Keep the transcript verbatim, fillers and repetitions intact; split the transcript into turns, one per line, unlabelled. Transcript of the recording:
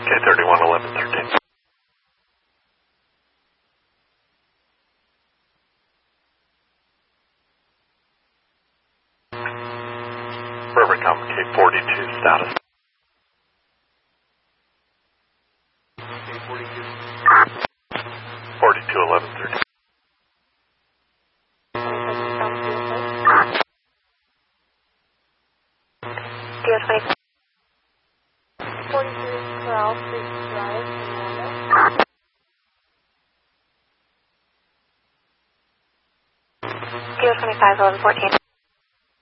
K thirty-one eleven thirteen. Rivercom K forty-two status. K forty-two. forty-two eleven thirteen.
D O twenty. forty-three Corral Street Drive, Orlando. D O twenty-five eleven fourteen.